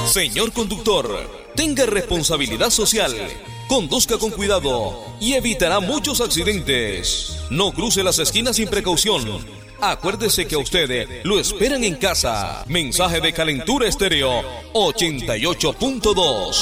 Señor conductor, tenga responsabilidad social, conduzca con cuidado y evitará muchos accidentes. No cruce las esquinas sin precaución. Acuérdese que a usted lo esperan en casa. Mensaje de Calentura Estéreo 88.2.